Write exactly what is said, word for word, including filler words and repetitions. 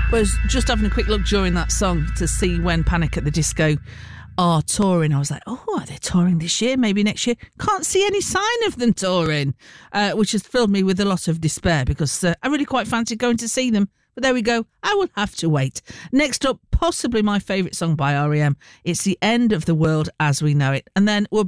Was just having a quick look during that song to see when Panic at the Disco are touring. I was like, oh, are they touring this year? Maybe next year? Can't see any sign of them touring, uh, which has filled me with a lot of despair because uh, I really quite fancied going to see them. But there we go. I will have to wait. Next up, possibly my favourite song by R E M. It's The End of the World as We Know It. And then we'll be